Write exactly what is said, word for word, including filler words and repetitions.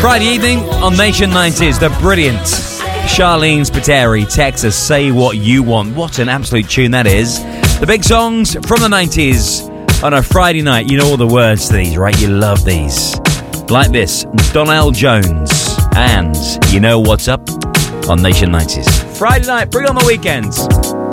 Friday evening on Nation nineties, the brilliant Charlene Spiteri, Texas, Say What You Want. What an absolute tune that is. The big songs from the nineties on a Friday night. You know all the words to these, right? You love these. Like this, Donell Jones and You Know What's Up on Nation nineties. Friday night, bring on the weekends.